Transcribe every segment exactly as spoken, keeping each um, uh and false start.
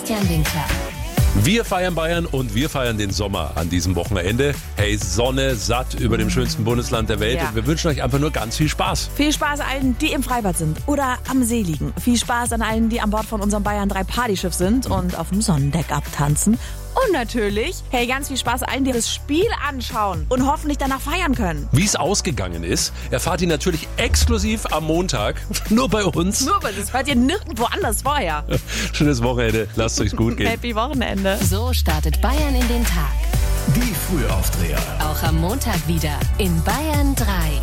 Christian Winkler. Wir feiern Bayern und wir feiern den Sommer an diesem Wochenende. Hey, Sonne satt über dem schönsten Bundesland der Welt. Ja. Und wir wünschen euch einfach nur ganz viel Spaß. Viel Spaß allen, die im Freibad sind oder am See liegen. Viel Spaß an allen, die an Bord von unserem Bayern drei Partyschiff sind und auf dem Sonnendeck abtanzen. Und natürlich, hey, ganz viel Spaß allen, die das Spiel anschauen und hoffentlich danach feiern können. Wie es ausgegangen ist, erfahrt ihr natürlich exklusiv am Montag. Nur bei uns. Nur weil das hört ihr nirgendwo anders vorher. Schönes Wochenende. Lasst euch gut gehen. Happy Wochenende. So startet Bayern in den Tag. Die Frühaufdreher. Auch am Montag wieder in Bayern drei.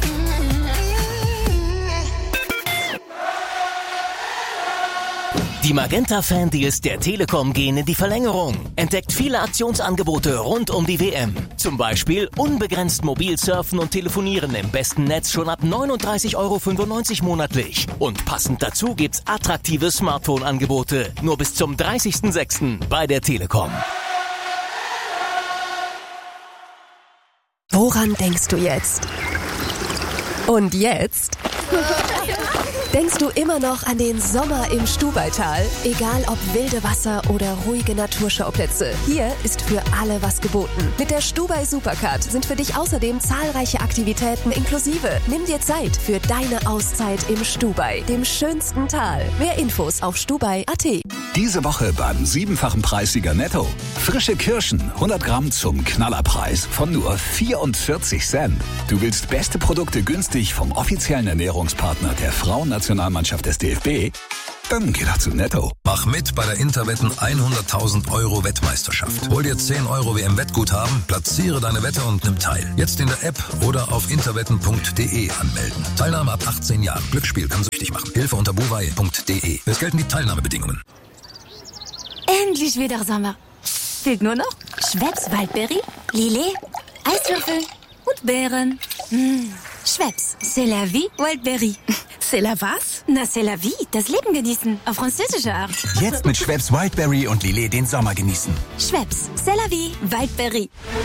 Die Magenta-Fan-Deals der Telekom gehen in die Verlängerung. Entdeckt viele Aktionsangebote rund um die W M. Zum Beispiel unbegrenzt mobil surfen und telefonieren im besten Netz schon ab neununddreißig Euro fünfundneunzig monatlich. Und passend dazu gibt's attraktive Smartphone-Angebote. Nur bis zum dreißigsten sechsten bei der Telekom. Woran denkst du jetzt? Und jetzt? Denkst du immer noch an den Sommer im Stubaital? Egal ob wilde Wasser oder ruhige Naturschauplätze, hier ist für alle was geboten. Mit der Stubai Supercard sind für dich außerdem zahlreiche Aktivitäten inklusive. Nimm dir Zeit für deine Auszeit im Stubai, dem schönsten Tal. Mehr Infos auf stubai punkt at. Diese Woche beim siebenfachen Preissieger Netto. Frische Kirschen, hundert Gramm zum Knallerpreis von nur vierundvierzig Cent. Du willst beste Produkte günstig vom offiziellen Ernährungspartner der Frauennationalmannschaft des D F B? Dann geh doch zu Netto. Mach mit bei der Interwetten hunderttausend Euro Wettmeisterschaft. Hol dir zehn Euro W M-Wettguthaben, platziere deine Wette und nimm teil. Jetzt in der App oder auf interwetten punkt de anmelden. Teilnahme ab achtzehn Jahren. Glücksspiel kann süchtig machen. Hilfe unter buwei punkt de. Es gelten die Teilnahmebedingungen. Endlich wieder Sommer. Fehlt nur noch Schweppes Waldberry, Lillet, Eiswürfel und Beeren. Mmh. Schweppes, c'est la vie, Waldberry. C'est la was? Na, c'est la vie, das Leben genießen, auf französische Art. Jetzt mit Schweppes Wildberry und Lillet den Sommer genießen. Schweppes, c'est la vie, Waldberry.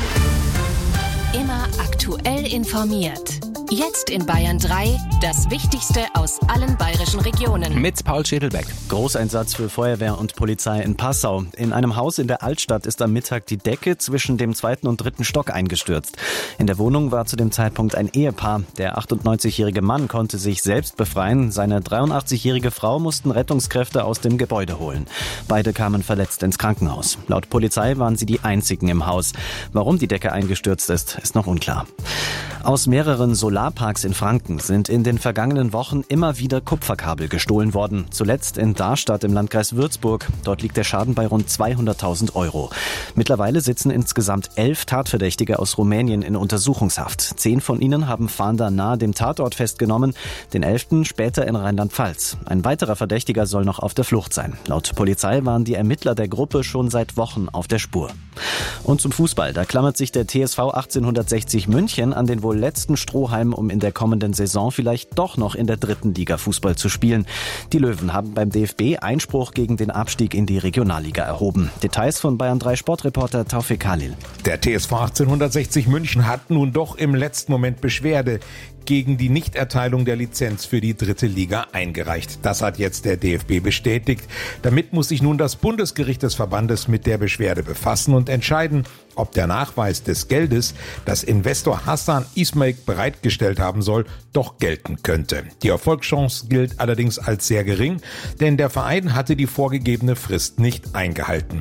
Immer aktuell informiert. Jetzt in Bayern drei, das Wichtigste aus allen bayerischen Regionen. Mit Paul Schädelbeck. Großeinsatz für Feuerwehr und Polizei in Passau. In einem Haus in der Altstadt ist am Mittag die Decke zwischen dem zweiten und dritten Stock eingestürzt. In der Wohnung war zu dem Zeitpunkt ein Ehepaar. Der achtundneunzigjährige Mann konnte sich selbst befreien. Seine dreiundachtzigjährige Frau mussten Rettungskräfte aus dem Gebäude holen. Beide kamen verletzt ins Krankenhaus. Laut Polizei waren sie die einzigen im Haus. Warum die Decke eingestürzt ist, ist noch unklar. Aus mehreren Solarparks in Franken sind in den vergangenen Wochen immer wieder Kupferkabel gestohlen worden. Zuletzt in Darstadt im Landkreis Würzburg. Dort liegt der Schaden bei rund zweihunderttausend Euro. Mittlerweile sitzen insgesamt elf Tatverdächtige aus Rumänien in Untersuchungshaft. Zehn von ihnen haben Fahnder nahe dem Tatort festgenommen, den elften später in Rheinland-Pfalz. Ein weiterer Verdächtiger soll noch auf der Flucht sein. Laut Polizei waren die Ermittler der Gruppe schon seit Wochen auf der Spur. Und zum Fußball. Da klammert sich der T S V achtzehnhundertsechzig München an den wohl letzten Strohhalm, um in der kommenden Saison vielleicht doch noch in der dritten Liga Fußball zu spielen. Die Löwen haben beim D F B Einspruch gegen den Abstieg in die Regionalliga erhoben. Details von Bayern drei Sportreporter Taufik Khalil. Der T S V achtzehnhundertsechzig München hat nun doch im letzten Moment Beschwerde gegen die Nichterteilung der Lizenz für die dritte Liga eingereicht. Das hat jetzt der D F B bestätigt. Damit muss sich nun das Bundesgericht des Verbandes mit der Beschwerde befassen und entscheiden, ob der Nachweis des Geldes, das Investor Hassan Ismail bereitgestellt haben soll, doch gelten könnte. Die Erfolgschance gilt allerdings als sehr gering, denn der Verein hatte die vorgegebene Frist nicht eingehalten.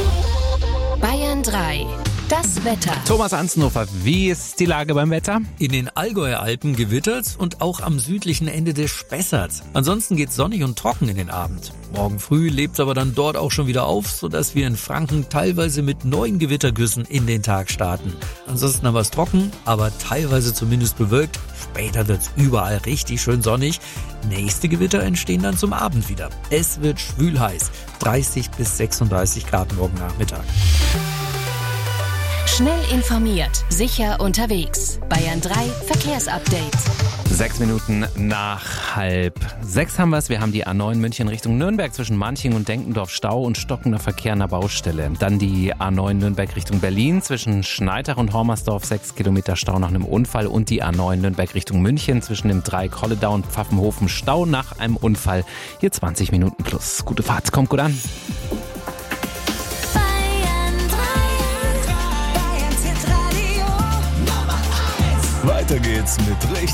Bayern drei. Das Wetter. Thomas Anzenhofer, wie ist die Lage beim Wetter? In den Allgäuer Alpen gewittert's und auch am südlichen Ende des Spessarts. Ansonsten geht's sonnig und trocken in den Abend. Morgen früh lebt's aber dann dort auch schon wieder auf, sodass wir in Franken teilweise mit neuen Gewittergüssen in den Tag starten. Ansonsten haben wir's trocken, aber teilweise zumindest bewölkt. Später wird's überall richtig schön sonnig. Nächste Gewitter entstehen dann zum Abend wieder. Es wird schwül heiß. dreißig bis sechsunddreißig Grad morgen Nachmittag. Schnell informiert, sicher unterwegs. Bayern drei Verkehrsupdate. Sechs Minuten nach halb sechs haben wir es. Wir haben die A neun München Richtung Nürnberg zwischen Manching und Denkendorf Stau und stockender Verkehr an der Baustelle. Dann die A neun Nürnberg Richtung Berlin zwischen Schneitach und Hormersdorf sechs Kilometer Stau nach einem Unfall und die A neun Nürnberg Richtung München zwischen dem Dreieck Holledau und Pfaffenhofen Stau nach einem Unfall. Hier zwanzig Minuten plus. Gute Fahrt, kommt gut an. Weiter geht's mit richtig